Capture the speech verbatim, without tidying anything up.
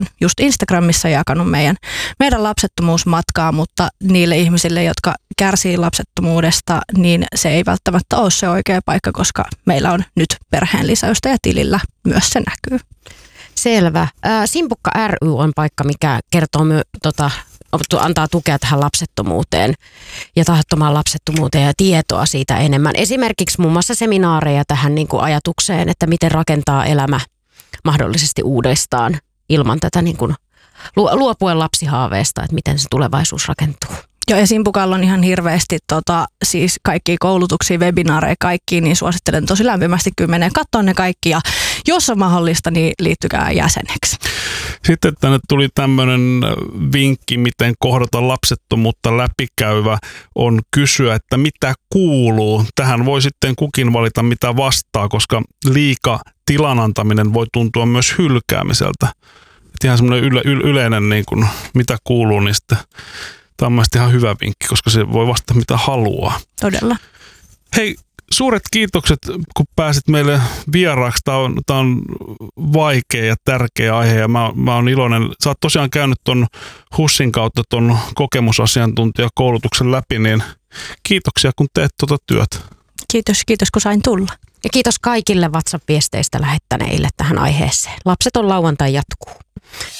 just Instagramissa jakanut meidän, meidän lapsettomuusmatkaa, mutta niille ihmisille, jotka kärsii lapsettomuudesta, niin se ei välttämättä ole se oikea paikka, koska meillä on nyt perheen lisäystä ja tilillä myös se näkyy. Selvä. Simpukka ry on paikka, mikä kertoo my, tota, antaa tukea tähän lapsettomuuteen ja tahattomaan lapsettomuuteen ja tietoa siitä enemmän. Esimerkiksi muun muassa seminaareja tähän niin kuin ajatukseen, että miten rakentaa elämä mahdollisesti uudestaan ilman tätä niin kuin luopuen lapsihaaveesta, että miten se tulevaisuus rakentuu. Joo, ja Simpukalla on ihan hirveästi tota, siis kaikkia koulutuksia, webinaareja, kaikkia, niin suosittelen tosi lämpimästi kymmeneen. Katsoa ne kaikki ja jos on mahdollista, niin liittykää jäseneksi. Sitten tänne tuli tämmöinen vinkki, miten kohdata lapsettomuutta läpikäyvä on kysyä, että mitä kuuluu. Tähän voi sitten kukin valita mitä vastaa, koska liika tilan antaminen voi tuntua myös hylkäämiseltä. Et ihan semmoinen yle, yle, yleinen, niin kuin, mitä kuuluu, niin sitten tämä on mielestäni ihan hyvä vinkki, koska se voi vastata mitä haluaa. Todella. Hei, suuret kiitokset, kun pääsit meille vieraaksi. Tämä on, tämä on vaikea ja tärkeä aihe ja mä, mä oon iloinen. Sä oot tosiaan käynyt ton HUSin kautta ton kokemusasiantuntijakoulutuksen läpi, niin kiitoksia kun teet tuota työtä. Kiitos, kiitos kun sain tulla. Ja kiitos kaikille WhatsApp-viesteistä lähettäneille tähän aiheeseen. Lapset on lauantai jatkuu.